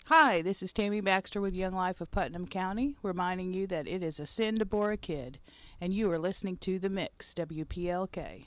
Hi, this is Tammy Baxter with Young Life of Putnam County, reminding you that it is a sin to bore a kid, and you are listening to The Mix, WPLK.